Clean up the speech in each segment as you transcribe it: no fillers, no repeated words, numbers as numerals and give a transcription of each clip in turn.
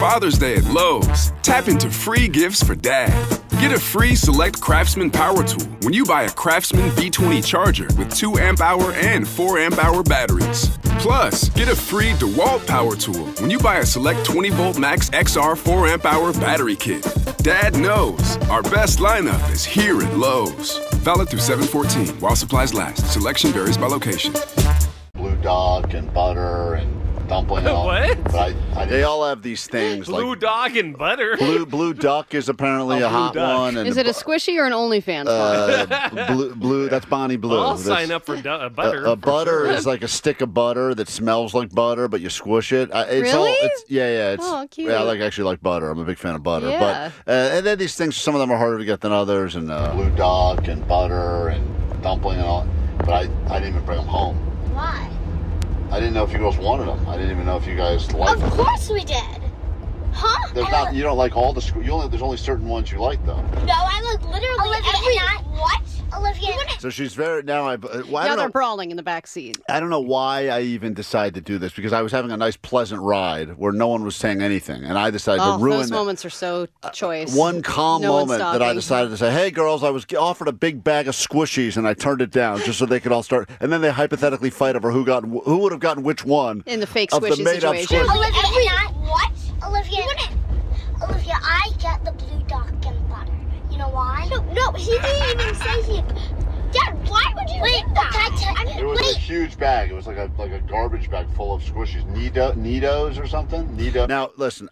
Father's Day at Lowe's. Tap into free gifts for dad. Get a free Select Craftsman power tool when you buy a Craftsman B20 charger with 2 amp-hour and 4 amp-hour batteries. Plus, get a free DeWalt power tool when you buy a Select 20-volt Max XR 4 amp-hour battery kit. Dad knows our best lineup is here at Lowe's. Valid through 7/14 while supplies last. Selection varies by location. Blue Dog and butter and dumpling. What? But They all have these things Blue like Dog and butter. Blue Duck is apparently a hot Duck. one. And Is it a squishy or an OnlyFans one? blue? That's Bonnie Blue. I'll That's- sign up for butter. A for butter sure. is like a stick of butter that smells like butter, but you squish it. It's Really? Yeah. It's, Oh, cute. Yeah, I actually like butter. I'm a big fan of butter. Yeah. But and then these things, some of them are harder to get than others. And Blue Dog and butter and dumpling and all. But I didn't even bring them home. Why? I didn't know if you girls wanted them. I didn't even know if you guys liked them. Of course we did. Huh? You don't like all the there's only certain ones you like though. No, I like literally every. What? Olivia. so she's very now. I Now don't they're know. brawling in the back seat. I don't know why I even decided to do this because I was having a nice, pleasant ride where no one was saying anything, and I decided to ruin those it. moments are so choice. One calm No one's moment that I stopping. decided to say, "Hey, girls, I was offered a big bag of squishies, and I turned it down just so they could all start." And then they hypothetically fight over who would have gotten which one In the fake of the squishy made-up situation. squishies. Olivia, what? Olivia. Olivia, I get the Blue Dog and butter. You know why? No, he didn't even say he. Dad, why would you do that? It was a huge bag. It was like a garbage bag full of squishies. Nidos or something. Nido. Now, listen.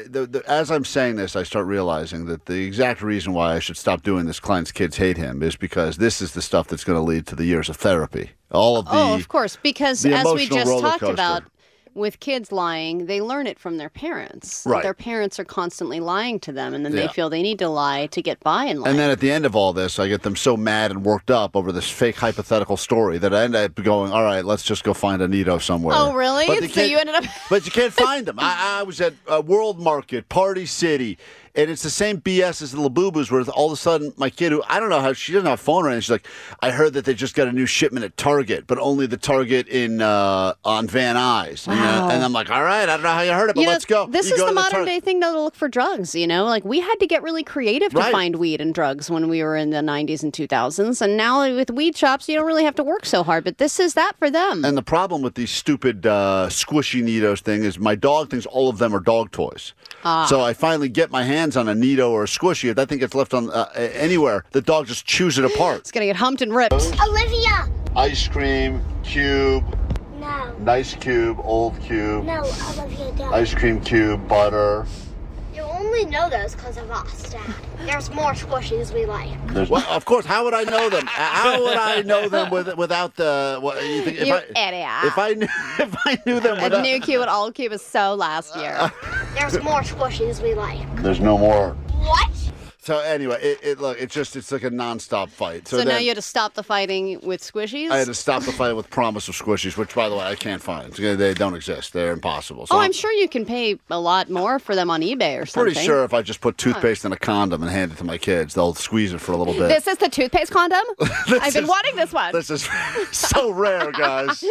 As I'm saying this, I start realizing that the exact reason why I should stop doing this Klein's Kids Hate Him is because this is the stuff that's going to lead to the years of therapy. All of the Of course, because the as we emotional just roller talked coaster. about, with kids lying, they learn it from their parents. Right. Their parents are constantly lying to them, and then Yeah. they feel they need to lie to get by in life. And then at the end of all this, I get them so mad and worked up over this fake hypothetical story that I end up going, all right, let's just go find a Nido somewhere. Oh, really? But they So can't- you ended up... But you can't find them. I was at World Market, Party City, and it's the same BS as the Labubu's where all of a sudden my kid, who I don't know how, she doesn't have a phone or anything, she's like, I heard that they just got a new shipment at Target, but only the Target in on Van Nuys. Wow. And I'm like, all right, I don't know how you heard it, but let's go. This You is go the to modern Target. day thing to look for drugs, you know? Like, we had to get really creative to Right. find weed and drugs when we were in the 90s and 2000s. And now with weed shops, you don't really have to work so hard. But this is that for them. And the problem with these stupid squishy Nidos thing is my dog thinks all of them are dog toys. So I finally get my hands on a Nido or a squishy. If that thing gets left on anywhere, the dog just chews it apart. It's going to get humped and ripped. Olivia. Ice cream cube, No. nice cube, old cube. No, Olivia, don't. Ice cream cube, butter. You only know those because of us, Dad. There's more squishies we like. Well, of course. How would I know them? How would I know them without the? What you think? You idiot. If I knew them A without. new cube and old cube was so last year. There's more squishies we like. There's no more. What? So anyway, it's like a nonstop fight. So now you had to stop the fighting with squishies? I had to stop the fight with Promise of Squishies, which, by the way, I can't find. They don't exist. They're impossible. So I'm sure you can pay a lot more for them on eBay or something. pretty sure if I just put toothpaste in a condom and hand it to my kids, they'll squeeze it for a little bit. This is the toothpaste condom? I've been wanting this one. This is so rare, guys.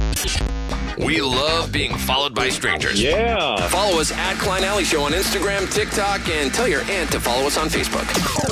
We love being followed by strangers. Yeah. Follow us at Klein Alley Show on Instagram, TikTok, and tell your aunt to follow us on Facebook.